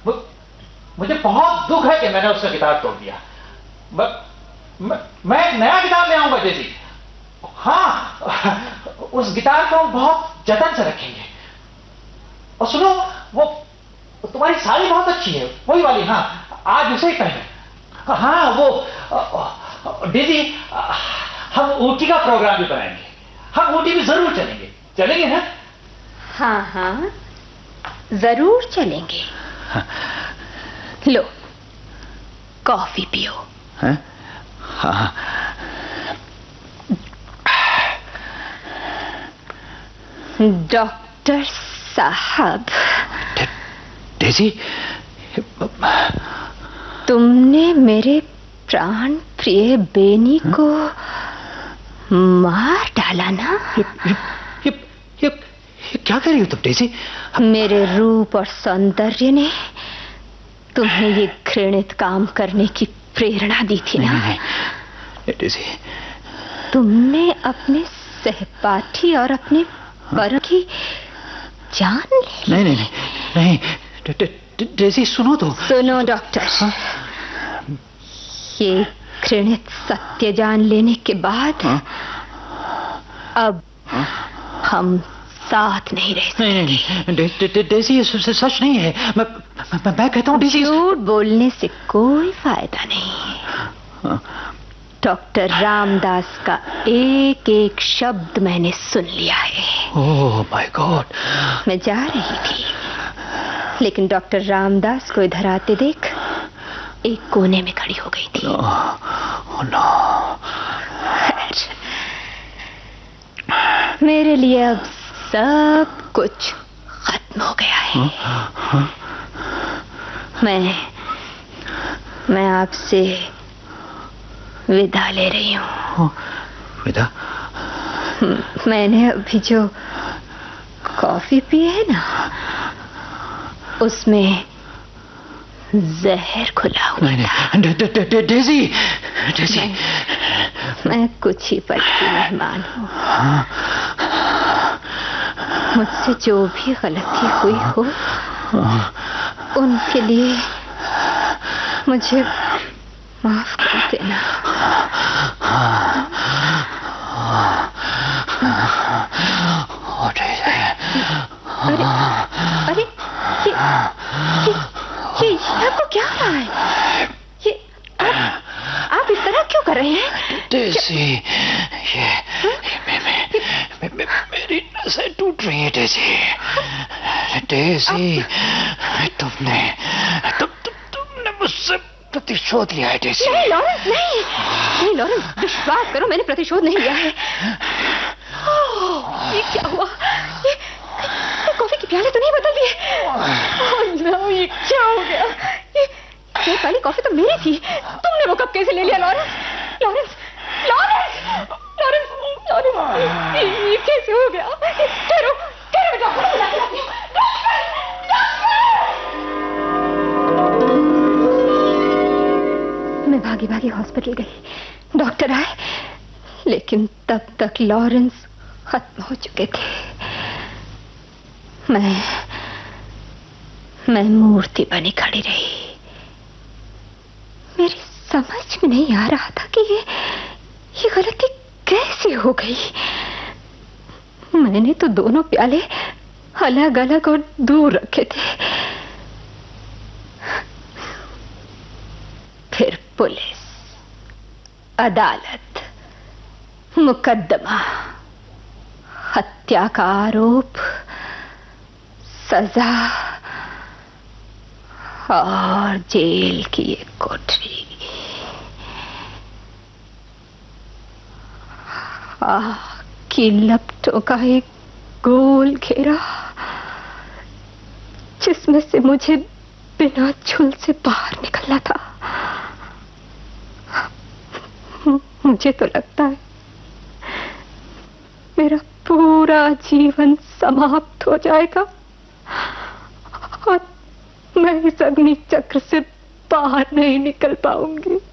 मुझे बहुत दुख है कि मैंने उसका गिटार तोड़ दिया। मैं एक नया गिटार ले आऊंगा डेज़ी। हाँ, उस गिटार को हम बहुत जतन से रखेंगे। और सुनो, वो तुम्हारी साड़ी बहुत अच्छी है, वही वाली। हाँ, आज उसे ही पहने। हाँ, वो डेज़ी, हम ऊटी का प्रोग्राम भी बनाएंगे। हम ऊटी भी जरूर चलेंगे। चलेंगे ना? हाँ हाँ, जरूर चलेंगे। हाँ। लो, कॉफी पियो। हाँ? हाँ। डॉक्टर साहब। डेज़ी, तुमने मेरे प्राण प्रिय बेनी को मार डाला ना? ये क्या कर रही हो तुम डेज़ी? मेरे रूप और सौंदर्य ने तुम्हें ये घृणित काम करने की प्रेरणा दी थी ना? नहीं, डेज़ी। तुमने अपने सहपाठी और अपने पर की जान ली। नहीं नहीं नहीं, डेज़ी सुनो तो। सुनो डॉक्टर। हाँ? ये घृणित सत्य जान लेने के बाद हाँ? अब हम साथ नहीं रह सकते। नहीं, डेज़ी, ये सच नहीं है। मैं कहता हूँ डेज़ी। झूठ बोलने से कोई फायदा नहीं है। डॉक्टर रामदास का एक एक शब्द मैंने सुन लिया है। Oh my God. मैं जा रही थी, लेकिन डॉक्टर रामदास को इधर आते देख एक कोने में खड़ी हो गई थी। Oh no. मेरे लिए अब सब कुछ खत्म हो गया है। मैं आपसे विदा ले रही हूँ। विदा? मैंने अभी जो कॉफी पी है ना, उसमें जहर खुला हुआ था। डेज़ी, डेज़ी, मैं कुछ ही पल की मेहमान हूँ। मुझसे जो भी गलती हुई हो, उनके लिए मुझे माफ कर देना। अरे ये आपको क्या हो रहा है? ये आप इस तरह क्यों कर रहे हैं? डेज़ी, ये मेरी नसें टूट रही हैं डेज़ी। डेज़ी, तुमने मुझसे प्रतिशोध लिया है डेज़ी। नहीं लॉरेंस, नहीं लॉरेंस, विश्वास करो, मैंने प्रतिशोध नहीं लिया है। ये क्या हुआ? ये कॉफी के प्याले तो नहीं बदल दिए? ओह नो, ये क्या हो गया? ये वाली कॉफी तो मेरी थी, तुमने वो कप कैसे ले लिया? Lawrence, Lawrence, Lawrence, Lawrence, Lawrence, ये कैसे हो गया? ठहरो, ठहरो, डॉक्टर बुला के लाती हूँ। मैं भागी भागी हॉस्पिटल गई। डॉक्टर आए, लेकिन तब तक लॉरेंस खत्म हो चुके थे। मैं मूर्ति बनी खड़ी रही। मेरी समझ में नहीं आ रहा था कि ये गलती कैसे हो गई। मैंने तो दोनों प्याले अलग अलग और दूर रखे थे। फिर पुलिस, अदालत, मुकदमा, हत्या का आरोप, सजा और जेल की एक कोठरी। आग की लपटों का एक गोल घेरा, जिसमें से मुझे बिना झुल से बाहर निकलना था। मुझे तो लगता है मेरा पूरा जीवन समाप्त हो जाएगा और मैं इस अग्नि चक्र से बाहर नहीं निकल पाऊंगी।